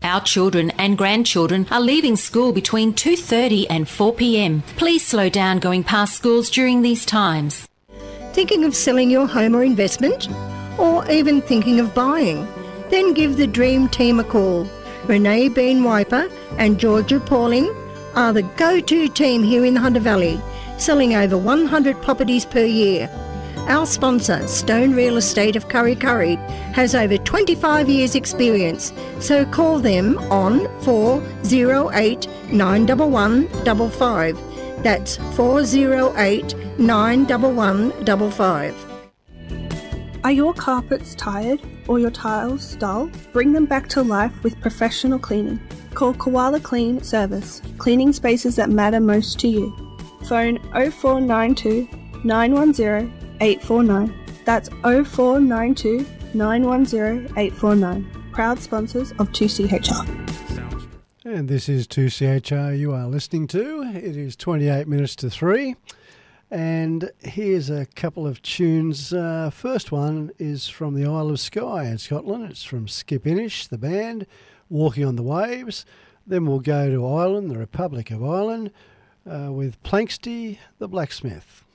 Our children and grandchildren are leaving school between 2:30 and 4 p.m. Please slow down going past schools during these times. Thinking of selling your home or investment? Or even thinking of buying? Then give the Dream Team a call. Renee Bean Wiper and Georgia Pauling are the go-to team here in the Hunter Valley, selling over 100 properties per year. Our sponsor, Stone Real Estate of Kurri Kurri, has over 25 years experience, so call them on 408 911 55. That's 408 911 55. Are your carpets tired or your tiles dull? Bring them back to life with professional cleaning. Call Koala Clean Service, cleaning spaces that matter most to you. Phone 0492 910 849. That's 0492 910 849. Proud sponsors of 2CHR. And this is 2CHR you are listening to. It is 28 minutes to 3. And here's a couple of tunes. First one is from the Isle of Skye in Scotland. It's from Skip Innish, the band, Walking on the Waves. Then we'll go to Ireland, the Republic of Ireland, with Planksty the Blacksmith.